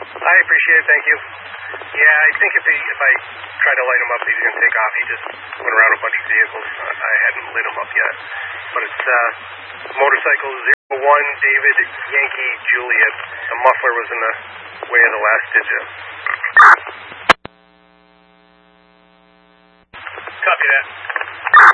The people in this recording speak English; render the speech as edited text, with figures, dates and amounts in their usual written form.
I appreciate it, thank you. Yeah, I think if I try to light him up, he's going to take off. He just went around a bunch of vehicles. I hadn't lit him up yet. But it's motorcycle 01 David Yankee Juliet. The muffler was in the way of the last digit. Copy that.